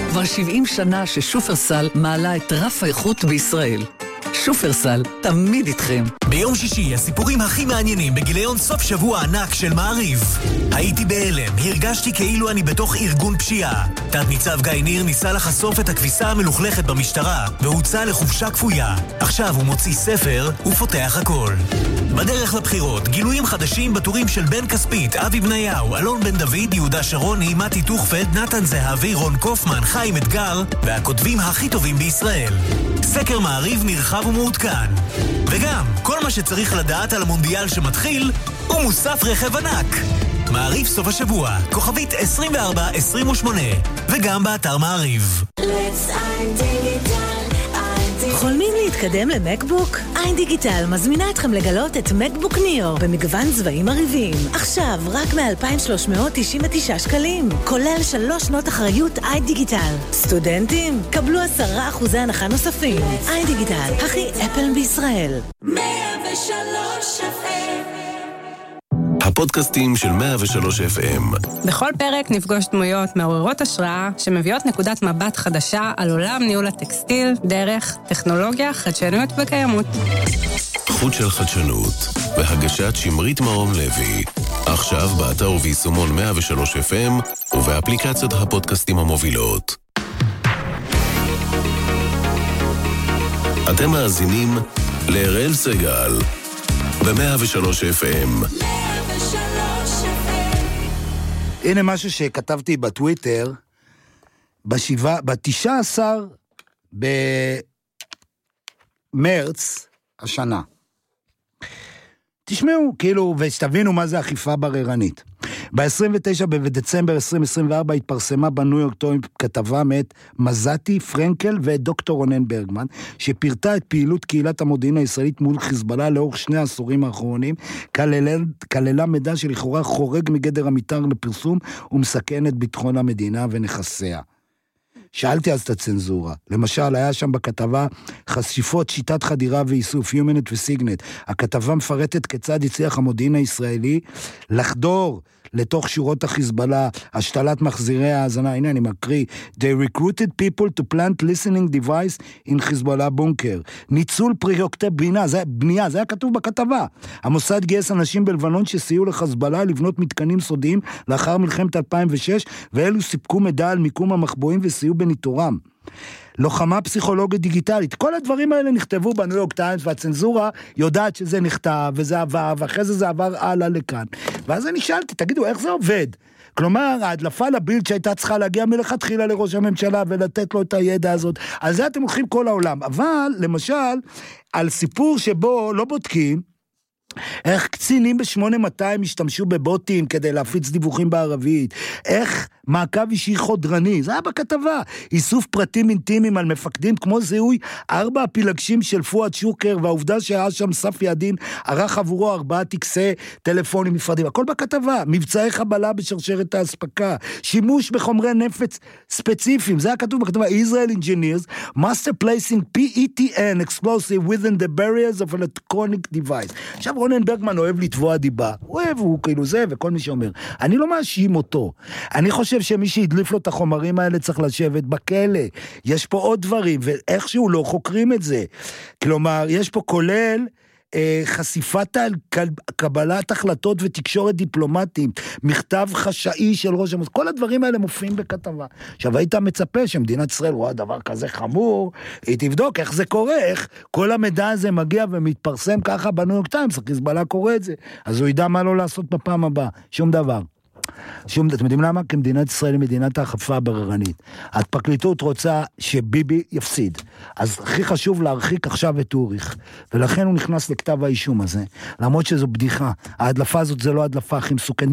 כבר 70 שנה ששופרסל מעלה את רף האיכות בישראל. שופרסל, תמיד איתכם. ביום שישי, הסיפורים הכי מעניינים בגיליון סוף שבוע ענק של מעריב. הייתי בהלם, הרגשתי כאילו אני בתוך ארגון פשיעה. תת ניצב גיא ניר ניסה לחשוף את הכביסה המלוכלכת במשטרה, והוצא לחופשה כפויה. עכשיו הוא מוציא ספר ופותח הכל. בדרך לבחירות, גילויים חדשים בטורים של בן כספית, אבי בניהו, אלון בן דוד, יהודה שרוני, מתי תוכפד, נתן זהבי, רון קופמן, חיים אתגר, והכותבים הכי טובים בישראל. סקר מעריב נרחב ומעודכן. וגם, כל מה שצריך לדעת על המונדיאל שמתחיל, הוא מוסף רכב ענק. מעריב סוף השבוע, כוכבית 2428, וגם באתר מעריב. חולמים להתקדם למקבוק? איין דיגיטל מזמינה אתכם לגלות את מקבוק ניאו במגוון צבעים מרהיבים. עכשיו רק מ-2,399 שקלים, כולל 3 שנות אחריות איין דיגיטל. סטודנטים, קבלו 10% הנחה נוספים. איין דיגיטל, הכי אפל בישראל. 103 FM. הפודקאסטים של 103 FM. בכל פרק נפגוש דמויות מעוררות השראה שמביאות נקודת מבט חדשה על עולם ניהול הטקסטיל דרך טכנולוגיה, חדשנות וקיימות. חוט של חדשנות והגשת שמרית מרום לוי. עכשיו באתר וביישומון 103 FM ובאפליקציות הפודקאסטים המובילות. אתם מאזינים לאראל סגל ב-103 FM. הנה משהו שכתבתי בטוויטר, ב-19 במרץ השנה. תשמעו, כאילו, ושתבינו מה זה אכיפה בררנית. ב-29 בדצמבר 2024 התפרסמה בניו יורק טיימס כתבה מאת מזתי פרנקל ודוקטור רונן ברגמן, שפירטה את פעילות קהילת המודיעין הישראלית מול חיזבאללה לאורך 2 העשורים האחרונים, כללה מידע שלכאורה חורג מגדר המותר לפרסום ומסכן את ביטחון המדינה ונכסיה. שאלתי אז את הצנזורה. למשל, היה שם בכתבה חשיפות שיטת חדירה ואיסוף, יומנט וסיגנט. הכתבה מפרטת כיצד הצליח המודיעין הישראלי לחדור לתוך שורות החיזבאללה, השתלת מחזירי ההאזנה. הנה אני מקריא. They recruited people to plant listening device in חיזבאללה בונקר. ניצול פרויקטי בנייה, זה היה כתוב בכתבה. המוסד גייס אנשים בלבנון שסייעו לחיזבאללה לבנות מתקנים סודיים לאחר מלחמת 2006, ואלו סיפקו מידע על מיקום המחבואים וסייעו בניטורם. לוחמה פסיכולוגית דיגיטלית, כל הדברים האלה נכתבו בניו יורק טיימס, והצנזורה יודעת שזה נכתב, וזה עבר, ואחרי זה עבר הלאה לכאן. ואז אני שאלתי, תגידו, איך זה עובד? כלומר, ההדלפה לבילד שהייתה צריכה להגיע מלכתחילה לראש הממשלה, ולתת לו את הידע הזאת, על זה אתם הולכים כל העולם. אבל, למשל, על סיפור שבו לא בודקים, איך קצינים ב-8200 השתמשו בבוטים כדי להפיץ דיווחים בערבית, איך מעקב אישי חודרני, זה היה בכתבה, איסוף פרטים אינטימיים על מפקדים, כמו זיהוי 4 הפילגשים של פואד שוקר, והעובדה שהיה שם ספי הדין, ערך עבורו 4 טקסי טלפונים נפרדים, הכל בכתבה, מבצעי חבלה בשרשרת ההספקה, שימוש בחומרי נפץ ספציפיים, זה היה כתוב בכתבה, Israel Engineers master placing PETN explosive within the barriers of electronic device. עכשיו רונן ברגמן אוהב לתבוע דיבה, הוא כאילו זה, וכל מי שאומר, אני לא מאשים אותו, אני חושב שמי שהדליף לו את החומרים האלה צריך לשבת בכלא, יש פה עוד דברים, ואיכשהו לא חוקרים את זה, כלומר, יש פה כולל חשיפת על קבלת החלטות ותקשורת דיפלומטיים, מכתב חשאי של ראש המוסד, כל הדברים האלה מופיעים בכתבה. עכשיו היית מצפה שמדינת ישראל רואה דבר כזה חמור, היא תבדוק איך זה קורה, איך כל המידע הזה מגיע ומתפרסם ככה בניו יורק טיימס, חיזבאללה קורא את זה, אז הוא ידע מה לא לעשות בפעם הבאה, שום דבר. אתם יודעים למה? כי מדינת ישראל היא מדינת האכיפה הבררנית. הפרקליטות רוצה שביבי יפסיד. אז הכי חשוב להרחיק עכשיו את אוריך. ולכן הוא נכנס לכתב האישום הזה. למרות שזו בדיחה. ההדלפה הזאת זה לא ההדלפה הכי מסוכנת.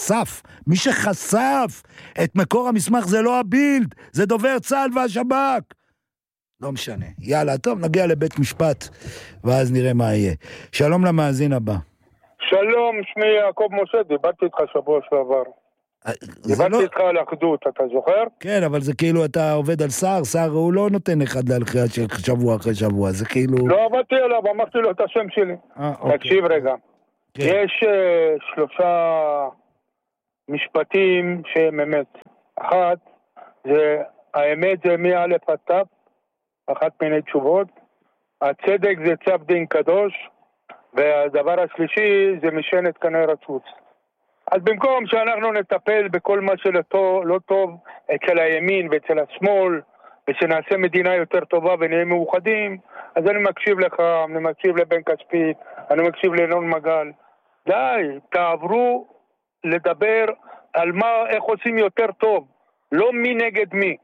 מי שחשף את מקור המסמך זה לא הבילד. זה דובר צה"ל והשב"כ. לא משנה. יאללה, טוב, נגיע לבית משפט. ואז נראה מה יהיה. שלום למאזין הבא. שלום, שמי יעקב משה, דיברתי איתך שבוע שעבר. דיברתי איתך על אחדות, אתה זוכר? כן, אבל זה כאילו אתה עובד על שר הוא לא נותן אחד להלחייה של שבוע אחרי שבוע, זה כאילו... לא עבדתי עליו, אמרתי לו את השם שלי. תקשיב רגע. יש 3 משפטים שהם אמת. אחת, זה האמת זה מא' עד ת', אחת מיני תשובות. הצדק זה צו דין קדוש, והדבר השלישי זה משענת קנה רצוץ. אז במקום שאנחנו נטפל בכל מה שלא טוב אצל הימין ואצל השמאל, ושנעשה מדינה יותר טובה ונהיה מאוחדים, אז אני מקשיב לך, אני מקשיב לבן כספית, אני מקשיב לינון מגל. די, תעברו לדבר על איך עושים יותר טוב, לא מי נגד מי.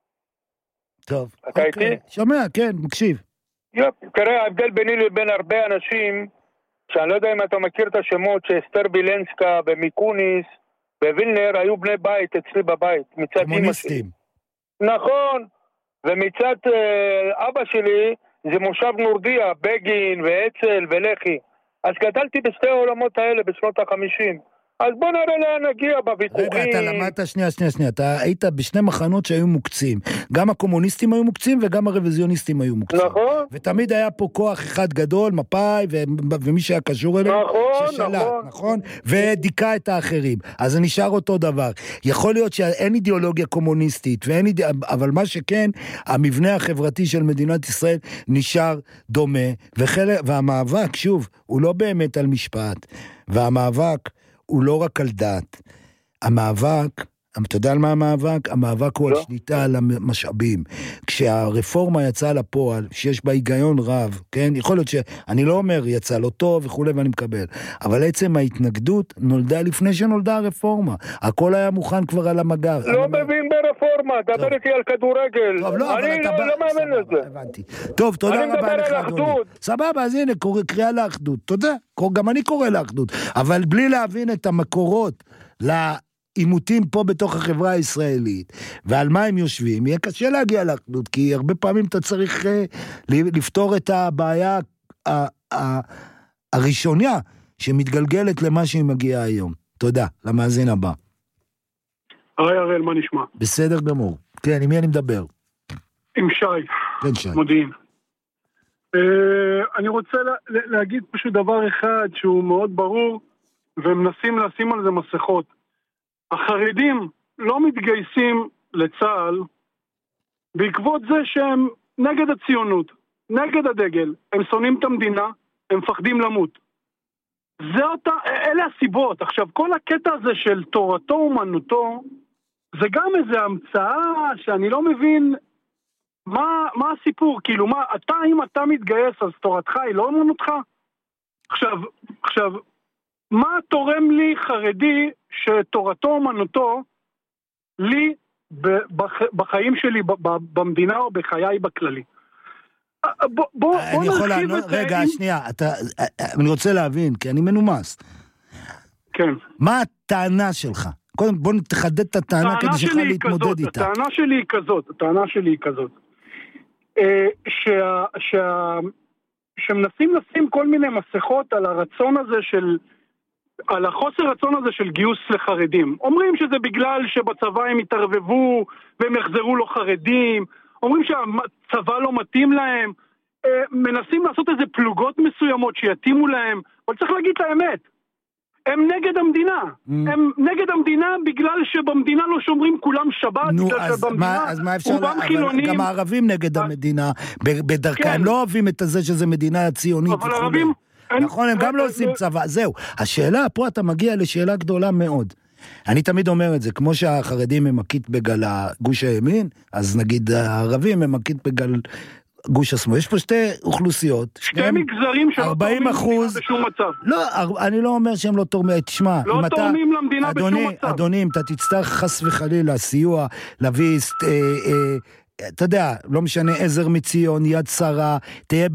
טוב, אתה איתי? שומע, כן, מקשיב. תראה, ההבדל ביני לבין הרבה אנשים, שאני לא יודע אם אתה מכיר את השמות, שאסתר בילנסקה ומיקוניס ווילנר היו בני בית אצלי בבית, מצד אמא שלי. נכון, ומצד אבא שלי זה מושב נורדיה, בגין ואצל ולחי. אז גדלתי בשתי העולמות האלה בשנות ה-50. אז בוא נראה לאן נגיע בוויכוחים. רגע, אתה למדת, שנייה, אתה היית בשני מחנות שהיו מוקצים. גם הקומוניסטים היו מוקצים וגם הרוויזיוניסטים היו מוקצים. נכון. ותמיד היה פה כוח אחד גדול, מפאי, ומי שהיה קשור אליהם. נכון. ודיכה את האחרים. אז זה נשאר אותו דבר. יכול להיות שאין אידיאולוגיה קומוניסטית, אבל מה שכן, המבנה החברתי של מדינת ישראל נשאר דומה, והמאבק, שוב, הוא לא באמת על משפט. והמאבק הוא לא רק על דת. המאבק, אתה יודע על מה המאבק? המאבק הוא על שליטה על המשאבים. כשהרפורמה יצאה לפועל, שיש בה היגיון רב, כן? יכול להיות שאני לא אומר יצא לא טוב וכו' ואני מקבל, אבל עצם ההתנגדות נולדה לפני שנולדה הרפורמה. הכל היה מוכן כבר על המגר. לא מבין ברפורמה, דבר איתי על כדורגל. טוב, לא, אבל אתה לא מאמין לזה. הבנתי. טוב, תודה רבה לך, אדוני. סבבה, אז הנה, קריאה לאחדות. תודה. גם אני קורא לאחדות. אבל בלי להבין את המקורות עימותים פה בתוך החברה הישראלית, ועל מה הם יושבים, יהיה קשה להגיע לאחדות, כי הרבה פעמים אתה צריך לפתור את הבעיה הראשוניה, שמתגלגלת למה שהיא מגיעה היום. תודה, למאזין הבא. היי הראל, מה נשמע? בסדר גמור. כן, עם מי אני מדבר? עם שי. כן, שי. מודיעין. אני רוצה להגיד פשוט דבר אחד שהוא מאוד ברור, ומנסים לשים על זה מסכות. החרדים לא מתגייסים לצה"ל בעקבות זה שהם נגד הציונות, נגד הדגל, הם שונאים את המדינה, הם מפחדים למות. אלה הסיבות. עכשיו, כל הקטע הזה של תורתו אומנותו, זה גם איזו המצאה שאני לא מבין מה הסיפור, כאילו אם אתה מתגייס אז תורתך היא לא אומנותך? עכשיו, מה תורם לי חרדי שתורתו אומנותו לי בחיים שלי במדינה או בחיי בכללי? בוא נרחיב את זה. רגע, שנייה, אני רוצה להבין, כי אני מנומס. כן. מה הטענה שלך? קודם בוא תחדד את הטענה כדי שכה להתמודד איתה. הטענה שלי היא כזאת. שמנסים לשים כל מיני מסכות על הרצון הזה על החוסר רצון הזה של גיוס לחרדים. אומרים שזה בגלל שבצבא הם התערבבו והם יחזרו לו חרדים, אומרים שהצבא לא מתאים להם, מנסים לעשות איזה פלוגות מסוימות שיתאימו להם, אבל צריך להגיד את האמת, הם נגד המדינה. הם נגד המדינה בגלל שבמדינה לא שומרים כולם שבת. נו, אז מה אפשר? גם הערבים נגד המדינה בדרכם. הם לא אוהבים את זה שזה מדינה ציונית. אבל ערבים נכון, הם גם לא עושים צבא, זהו. השאלה, פה אתה מגיע לשאלה גדולה מאוד. אני תמיד אומר את זה, כמו שהחרדים הם מקית בגל גוש הימין, אז נגיד הערבים הם מקית בגל גוש השמאל. יש פה שתי אוכלוסיות. שתי מגזרים שלא תורמים למדינה בשום מצב. לא, אני לא אומר שהם לא תורמים, תשמע. לא תורמים למדינה בשום מצב. אדוני, אם אתה תצטרך חס וחלילה סיוע, להביא אתה יודע, לא משנה, עזר מציון, יד שרה, תהיה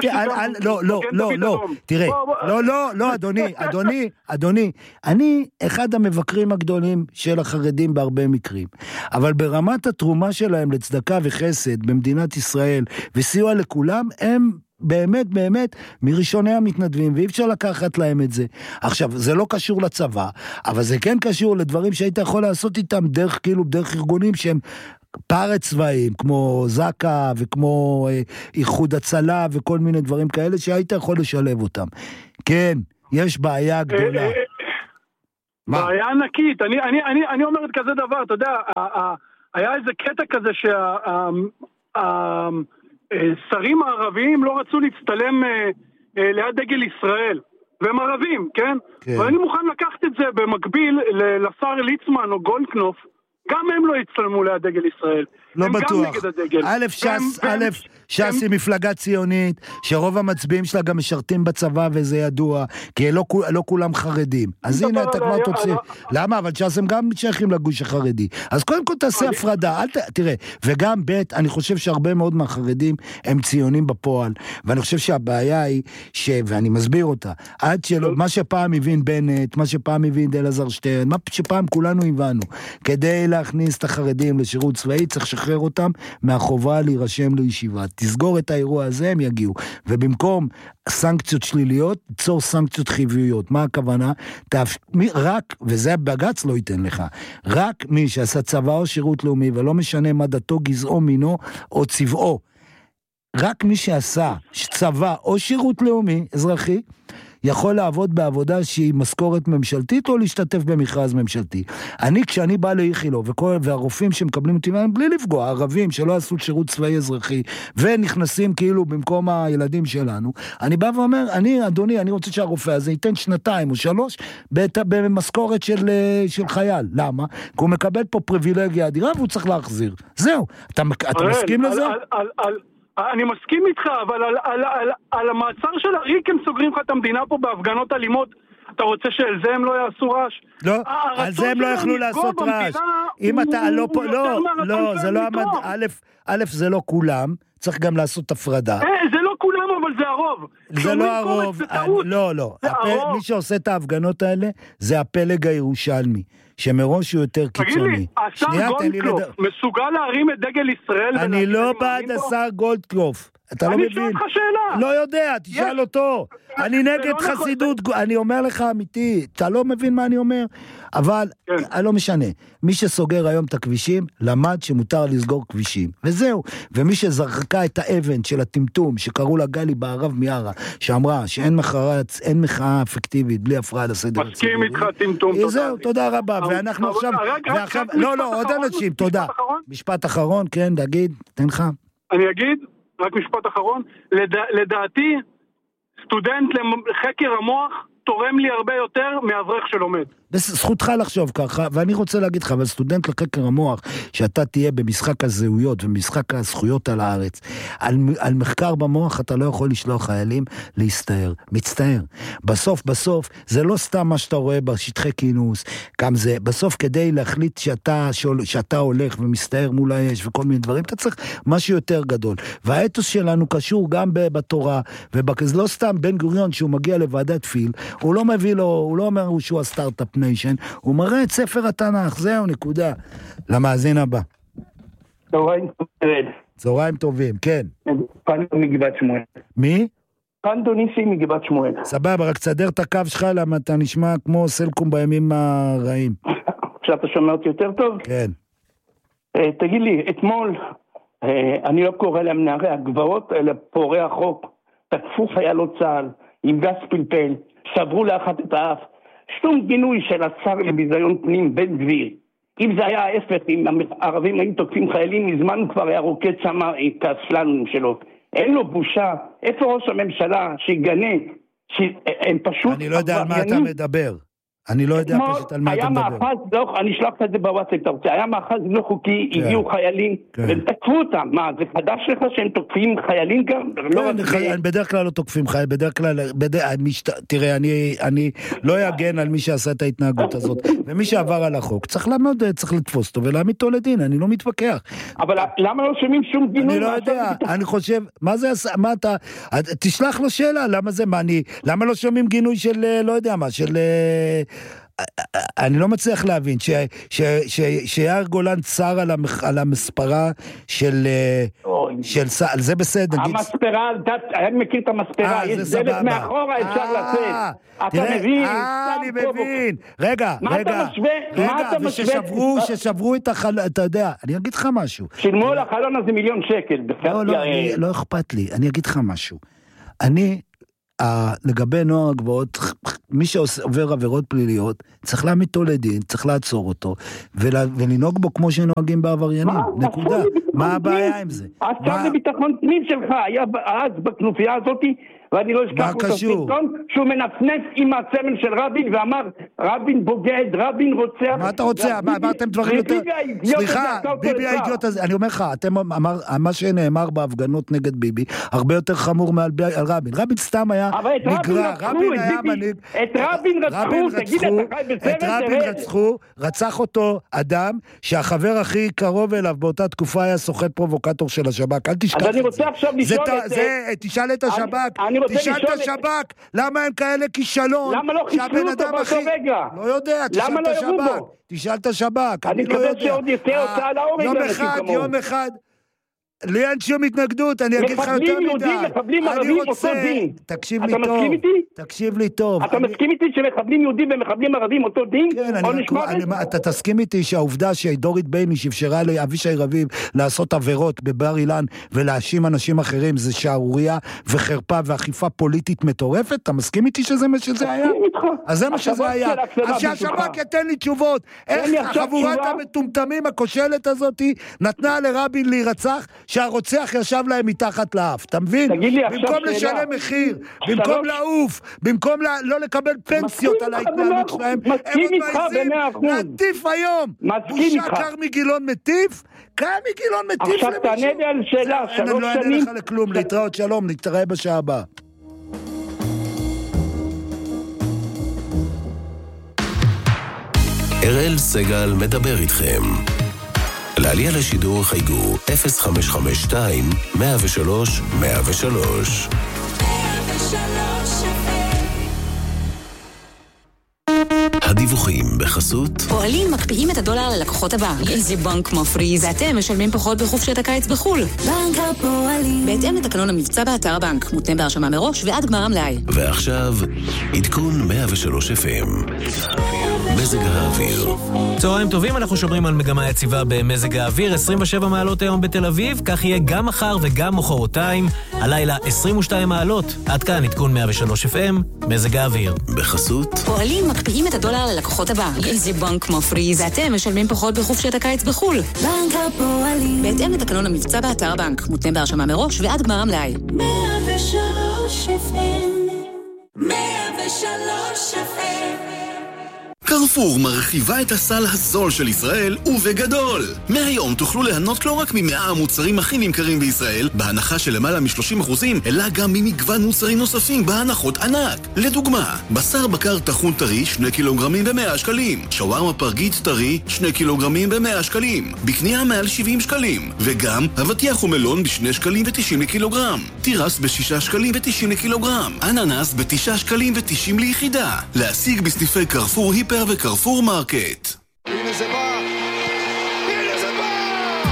לא, תראה, לא, אדוני, אני אחד המבקרים הגדולים של החרדים בהרבה מקרים, אבל ברמת התרומה שלהם לצדקה וחסד במדינת ישראל, וסיוע לכולם, הם באמת מראשוני המתנדבים, ואי אפשר לקחת להם את זה. עכשיו, זה לא קשור לצבא, אבל זה כן קשור לדברים שהיית יכול לעשות איתם דרך ארגונים שהם פארץ צבאיים, כמו זקה וכמו איחוד הצלה וכל מיני דברים כאלה שהיית יכול לשלב אותם. כן, יש בעיה גדולה. בעיה ענקית. אני אומרת כזה דבר, אתה יודע, היה איזה קטע כזה שהשרים הערביים לא רצו להצטלם ליד דגל ישראל, והם ערבים, כן? ואני מוכן לקחת את זה במקביל לשר ליצמן או גולדקנופ, גם הם לא יצטלמו ליד דגל ישראל. לא בטוח. ש"ס היא מפלגה ציונית, שרוב המצביעים שלה גם משרתים בצבא, וזה ידוע, כי לא כולם חרדים. אז הנה, אתה כבר תוציא. למה? אבל ש"ס הם גם שייכים לגוש החרדי. אז קודם כל תעשה הפרדה. תראה, וגם אני חושב שהרבה מאוד מהחרדים הם ציונים בפועל, ואני חושב שהבעיה היא, ואני מסביר אותה, עד מה שפעם הבין בנט, מה שפעם הבין אלעזר שטרן, מה שפעם כולנו הבנו, כדי להכניס את החרדים לשירות צבאי, צריך לשחרר אותם מהחובה להירשם לישיבה. תסגור את האירוע הזה, הם יגיעו. ובמקום סנקציות שליליות, תיצור סנקציות חיוביות. מה הכוונה? רק, וזה בג"ץ לא ייתן לך, רק מי שעשה צבא או שירות לאומי, ולא משנה מה דתו, גזעו, מינו או צבעו, רק מי שעשה צבא או שירות לאומי, אזרחי, יכול לעבוד בעבודה שהיא משכורת ממשלתית, או להשתתף במכרז ממשלתי. כשאני בא לאיכילו, והרופאים שמקבלים אותי, בלי לפגוע, הערבים שלא עשו שירות צבאי אזרחי, ונכנסים כאילו במקום הילדים שלנו, אני בא ואומר, אדוני, אני רוצה שהרופא הזה ייתן 2 או 3, במשכורת של חייל. למה? כי הוא מקבל פה פריבילגיה אדירה, והוא צריך להחזיר. זהו. אתה מסכים לזה? אני מסכים איתך, אבל על המעצר של אריק הם סוגרים לך את המדינה פה בהפגנות אלימות. אתה רוצה שעל זה הם לא יעשו רעש? לא, על זה הם לא יכלו לעשות רעש. אם אתה לא, זה לא עמד, א', זה לא כולם, צריך גם לעשות הפרדה. זה לא כולם, אבל זה הרוב. זה לא הרוב, לא. מי שעושה את ההפגנות האלה, זה הפלג הירושלמי. שמראש הוא יותר קיצוני. תגיד לי, השר גולדקלוף מסוגל להרים את דגל ישראל? אני לא בעד השר גולדקלוף. אתה לא מבין. אני שואל אותך שאלה. לא יודע, תשאל אותו. אני נגד חסידות, אני אומר לך אמיתי, אתה לא מבין מה אני אומר, אבל לא משנה. מי שסוגר היום את הכבישים, למד שמותר לסגור כבישים. וזהו. ומי שזרקה את האבן של הטמטום, שקראו לה גלי בערב מיארה, שאמרה שאין מחאה אפקטיבית בלי הפרעה לסדר הציבורי. מסכים איתך טמטום. זהו, תודה רבה. ואנחנו עכשיו, לא, עוד אנשים, תודה. משפט אחרון, כן, תגיד, תן לך. אני אגיד, רק משפט אחרון, לדעתי, סטודנט לחקר המוח תורם לי הרבה יותר מאברך שלומד. זכותך לחשוב ככה, ואני רוצה להגיד לך, אבל סטודנט לחקר המוח, שאתה תהיה במשחק הזהויות ומשחק הזכויות על הארץ, על מחקר במוח אתה לא יכול לשלוח חיילים להסתער, מצטער. בסוף, זה לא סתם מה שאתה רואה בשטחי כינוס, גם זה, בסוף כדי להחליט שאתה הולך ומסתער מול האש וכל מיני דברים, אתה צריך משהו יותר גדול. והאתוס שלנו קשור גם בתורה, וזה לא סתם בן גוריון שהוא מגיע לוועדת פיל, הוא לא מביא לו, הוא לא אומר שהוא הסטארט-אפ ניישן, הוא מראה את ספר התנ"ך, זהו נקודה. למאזין הבא. צהריים טובים, כן. פנדו מגבעת שמואל. מי? פנדו ניסי מגבעת שמואל. סבבה, רק תסדר את הקו שלך, למה אתה נשמע כמו סלקום בימים הרעים. עכשיו אתה שומע אותי יותר טוב? כן. תגיד לי, אתמול, אני לא קורא להם נערי הגבעות, אלא פורעי החוק, תקפו חיילות צה"ל, עם גז פלפל, שברו לאחת את האף, שום גינוי של השר לביזיון פנים בן גביר. אם זה היה ההפך, אם הערבים היו תוקפים חיילים, מזמן כבר היה רוקד שם את הסללום שלו. אין לו בושה. איפה ראש הממשלה שיגנה, שהם פשוט... אני לא יודע על מה אתה מדבר. אני לא יודע פשוט על מה אתה מדבר. היה מאחז, אני אשלח את זה בוואטסאפ, אתה רוצה, היה מאחז לא חוקי, הגיעו חיילים, והם תקפו אותם. מה, זה חדש לך שהם תוקפים חיילים גם? בדרך כלל לא תוקפים חיילים, בדרך כלל, תראה, אני לא אגן על מי שעשה את ההתנהגות הזאת, ומי שעבר על החוק, צריך לעמוד, צריך לתפוס אותו ולהעמיד אותו לדין, אני לא מתווכח. אבל למה לא שומעים שום גינוי? אני לא יודע, אני חושב, מה זה, מה אתה, תשלח לו שאלה, למה לא שומעים גינוי של, לא יודע מה, של... אני לא מצליח להבין שיאיר גולן צר על המספרה של זה בסדר. המספרה, אני מכיר את המספרה, יש דלת מאחורה, אפשר לצאת. אתה מבין? אני מבין. רגע, וששברו את החלון, אתה יודע, אני אגיד לך משהו. שילמו על החלון הזה $1,000,000. לא אכפת לי, אני אגיד לך משהו. אני לגבי נוער הגבעות, מי שעובר עבירות פליליות, צריך להעמיד אותו לדין, צריך לעצור אותו, ולנהוג בו כמו שנוהגים בעבריינים. נקודה. מה הבעיה עם זה? השר לביטחון פנים שלך היה אז בכנופיה הזאת, ואני לא אשכח אותו סרטון, שהוא מנפנף עם הסמל של רבין, ואמר, רבין בוגד, רבין רוצח. מה אתה רוצה? אמרתם דברים יותר... סליחה, ביבי האידיוט הזה, אני אומר לך, מה שנאמר בהפגנות נגד ביבי, הרבה יותר חמור מעל רבין. רבין סתם היה נגרע, רבין היה מנהיג... את רבין רצחו, תגיד, אתה חי בסרט? את רבין רצחו, רצח אותו אדם שהחבר הכי קרוב אליו באותה תקופה היה סוחט פרובוקטור של השב"כ, אל תשכח את זה. אז אני רוצה עכשיו לשאול את... תשאל את השב"כ, תשאל את השב"כ, למה הם כאלה כישלון? למה לא חיסלו אותו באותו רגע? לא יודע, תשאל את השב"כ. תשאל את השב"כ, אני לא יודע. אני מקווה שעוד יצא הוצאה להורג. יום אחד, לי אין שום התנגדות, אני אגיד לך יותר מדי. מחבלים ערבים אותו דין. תקשיב לי טוב. תקשיב לי טוב. אתה מסכים איתי שמחבלים יהודים ומחבלים ערבים אותו דין? כן, אתה תסכים איתי שהעובדה שדורית בייניש אפשרה לאבישי רביב לעשות עבירות בבר אילן ולהאשים אנשים אחרים, זה שערוריה וחרפה ואכיפה פוליטית מטורפת? אתה מסכים איתי שזה מה שזה היה? אז זה מה שזה היה. אז שהשב"כ ייתן לי תשובות. איך חבורת המטומטמים הכושלת הזאת נתנה לרבין להירצח שהרוצח ישב להם מתחת לאף, אתה מבין? במקום לשלם מחיר, במקום לעוף, במקום לא לקבל פנסיות על ההתנהלות שלהם, הם מעיזים להטיף היום. בושה קרמי גילון מטיף? קרמי גילון מטיף למישהו? עכשיו תענה לי על שאלה, 3 שנים. לא אענה לך לכלום, להתראות, שלום, נתראה בשעה הבאה. אראל סגל מדבר איתכם. לעלייה לשידור חייגו 0552-103-103. הדיווחים בחסות פועלים מקפיאים את הדולר ללקוחות הבנק. איזה בנק מפריז? ואתם משלמים פחות בחופשת הקיץ בחול. בנק הפועלים. בהתאם לתקנון המבצע באתר הבנק, מותנה בהרשמה מראש ועד גמר המלאי. ועכשיו עדכון 103 FM. מזג האוויר. צהריים טובים, אנחנו שומרים על מגמה יציבה במזג האוויר. 27 מעלות היום בתל אביב, כך יהיה גם מחר וגם מחרתיים. הלילה 22 מעלות. עד כאן עדכון 103 FM, מזג האוויר. בחסות פועלים מקפיאים את הדולר ללקוחות הבנק. איזה בנק מפריז? ואתם משלמים פחות בחופשת הקיץ בחול. בנק הפועלים. בהתאם לתקנון המבצע באתר הבנק, מותנה בהרשמה מראש ועד גמר המלאי. 103 FM 103 FM. קרפור מרחיבה את הסל הזול של ישראל ובגדול. מהיום תוכלו ליהנות לא רק מ100 המוצרים הכי נמכרים בישראל, בהנחה של למעלה מ-30%, אלא גם ממגוון מוצרים נוספים בהנחות ענק. לדוגמה, בשר בקר טחון טרי 2 קילוגרמים ב100 שקלים, שווארמה פרגית טרי 2 קילוגרמים ב100 שקלים, בקנייה מעל 70 שקלים, וגם אבטיח ומלון ב2 שקלים ו90 לקילוגרם, תירס ב6 שקלים ו90 לקילוגרם, אננס ב9 שקלים ו90 ליחידה. להשיג בסניפי קרפור היפר וקרפור מרקט. הנה זה בא! הנה זה בא!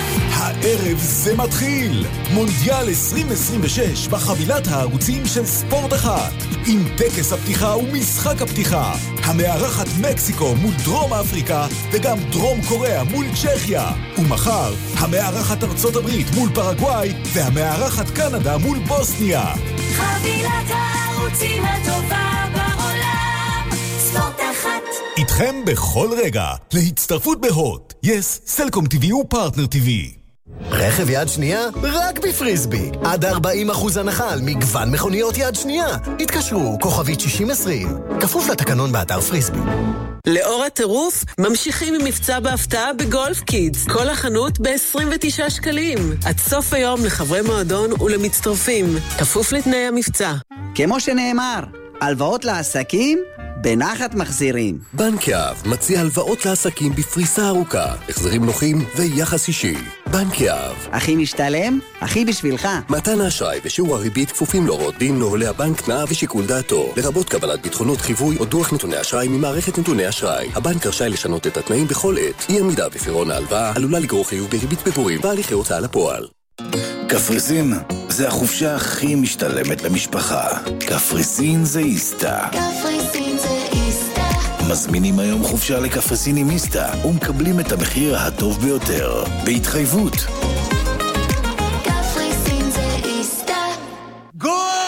הערב זה מתחיל! מונדיאל 2026 בחבילת הערוצים של ספורט אחת, עם טקס הפתיחה ומשחק הפתיחה, המארחת מקסיקו מול דרום אפריקה וגם דרום קוריאה מול צ'כיה, ומחר המארחת ארצות הברית מול פרגוואי והמארחת קנדה מול בוסניה. חבילת הערוצים הטובה בעולם, ספורט אחת. איתכם בכל רגע, להצטרפות בהוט, יס, סלקום TV ופרטנר TV. רכב יד שנייה? רק בפריסבי. עד 40% הנחה על מגוון מכוניות יד שנייה. התקשרו, כוכבית 6020. כפוף לתקנון באתר פריסבי. לאור הטירוף, ממשיכים עם מבצע בהפתעה בגולף קידס. כל החנות ב-29 שקלים. עד סוף היום לחברי מועדון ולמצטרפים. כפוף לתנאי המבצע. כמו שנאמר, הלוואות לעסקים בנחת מחזירים. בנק יהב מציע הלוואות לעסקים בפריסה ארוכה, החזרים נוחים ויחס אישי. בנק יהב. הכי משתלם, הכי בשבילך. מתן האשראי ושיעור הריבית כפופים להוראות דין נוהלי הבנק, תנאיו ושיקול דעתו, לרבות קבלת ביטחונות חיווי או דוח נתוני אשראי ממערכת נתוני אשראי. הבנק רשאי לשנות את התנאים בכל עת. אי עמידה בפירעון ההלוואה עלולה לגרור חיוב בריבית פיגורים והליכי הוצאה לפועל. קפריסין זה החופשה הכי משתלמת למשפחה. קפריסין זה איסטה. קפריסין זה איסטה. מזמינים היום חופשה לקפריסין עם איסטה ומקבלים את המחיר הטוב ביותר בהתחייבות. קפריסין זה איסטה. גול!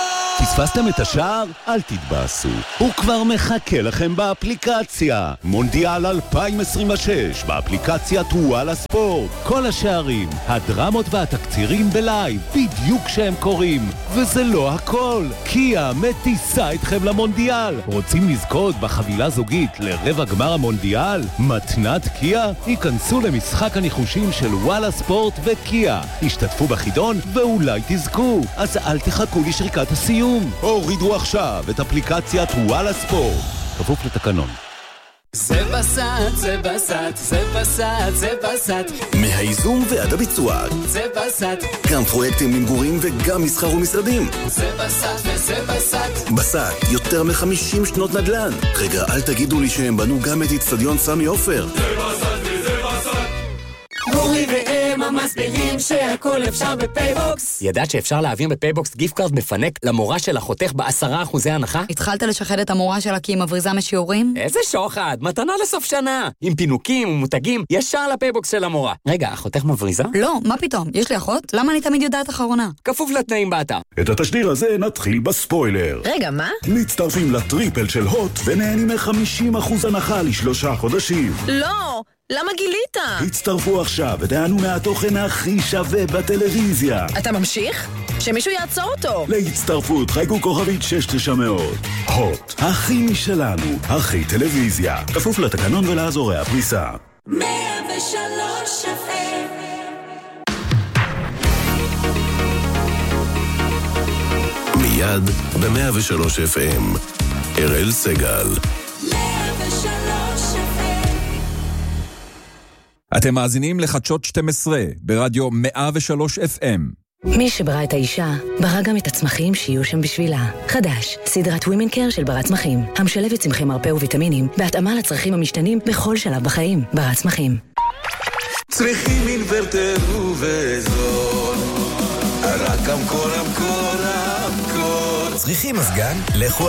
פספסתם את השער? אל תתבאסו. הוא כבר מחכה לכם באפליקציה. מונדיאל 2026 באפליקציית וואלה ספורט. כל השערים, הדרמות והתקצירים בלייב, בדיוק כשהם קורים. וזה לא הכל. קיה מטיסה אתכם למונדיאל. רוצים לזכות בחבילה זוגית לרבע גמר המונדיאל? מתנת קיה? ייכנסו למשחק הניחושים של וואלה ספורט וקיה. השתתפו בחידון ואולי תזכו. אז אל תחכו לשריקת הסיום. הורידו עכשיו את אפליקציית וואלה ספורט. כפוף לתקנון. זה בסט, זה בסט, זה בסט, זה בסט. מהייזום ועד הביצוע. זה בסט. גם פרויקטים למגורים וגם מסחר ומשרדים. זה בסט וזה בסט. בסט, יותר מ-50 שנות נדל"ן. רגע, אל תגידו לי שהם בנו גם את אצטדיון סמי עופר. זה בסט וזה בסט. גורי והם המסבירים שהכל אפשר בפייבוקס. ידעת שאפשר להעביר בפייבוקס גיפט קארד מפנק למורה שלה חותך ב10% הנחה? התחלת לשחד את המורה שלה כי היא מבריזה משיעורים? איזה שוחד, מתנה לסוף שנה. עם פינוקים ומותגים ישר לפייבוקס של המורה. רגע, החותך מבריזה? לא, מה פתאום? יש לי אחות? למה אני תמיד יודעת אחרונה? כפוף לתנאים באתר. את התשדיר הזה נתחיל בספוילר. רגע, מה? מצטרפים לטריפל של הוט ונהנים מ-50% הנחה ל3 חודשים. לא! למה גילית? הצטרפו עכשיו ותענו מהתוכן הכי שווה בטלוויזיה. אתה ממשיך? שמישהו יעצור אותו. להצטרפות חייגו כוכבית 6900. הוט, הכי משלנו, הכי טלוויזיה. כפוף לתקנון ולאזורי הפריסה. 103 FM. מיד ב-103 FM. אראל סגל. 103 FM. אתם מאזינים לחדשות 12 ברדיו 103 FM. מי שברא את האישה, ברא גם את הצמחים שיהיו שם בשבילה. חדש, סדרת ווימן קר של ברת צמחים, המשלבת צמחי מרפא וויטמינים, בהתאמה לצרכים המשתנים בכל שלב בחיים. ברת צמחים. צריכים אינוורטר ובזול, רק המקור. צריכים מזגן? לכו